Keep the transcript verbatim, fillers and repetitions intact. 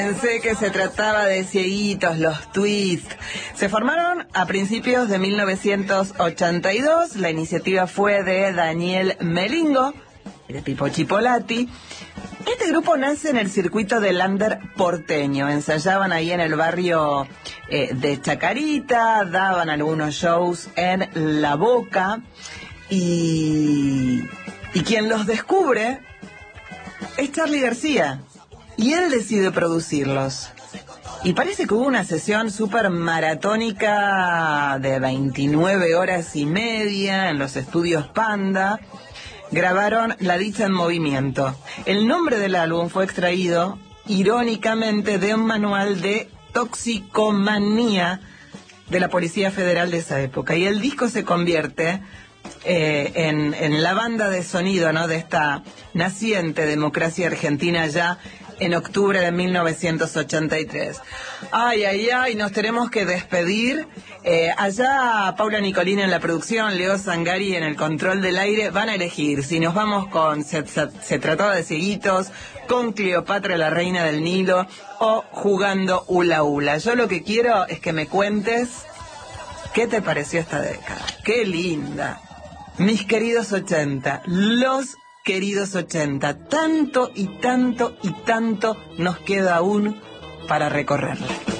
Pensé que se trataba de cieguitos, los twists. Se formaron a principios de mil novecientos ochenta y dos. La iniciativa fue de Daniel Melingo y de Pipo Chipolati. Este grupo nace en el circuito del under porteño. Ensayaban ahí en el barrio eh, de Chacarita, daban algunos shows en La Boca. Y, y quien los descubre es Charly García. Y él decide producirlos. Y parece que hubo una sesión súper maratónica de veintinueve horas y media en los estudios Panda. Grabaron La Dicha en Movimiento. El nombre del álbum fue extraído, irónicamente, de un manual de toxicomanía de la Policía Federal de esa época. Y el disco se convierte eh, en, en la banda de sonido, ¿no?, de esta naciente democracia argentina ya en octubre de mil novecientos ochenta y tres. Ay, ay, ay, nos tenemos que despedir. Eh, allá Paula Nicolini en la producción, Leo Zangari en el control del aire. Van a elegir si nos vamos con Se, se, se trataba de cieguitos, con Cleopatra, la reina del Nilo, o jugando hula hula. Yo lo que quiero es que me cuentes qué te pareció esta década. ¡Qué linda! Mis queridos ochenta, los queridos ochenta, tanto y tanto y tanto nos queda aún para recorrerla.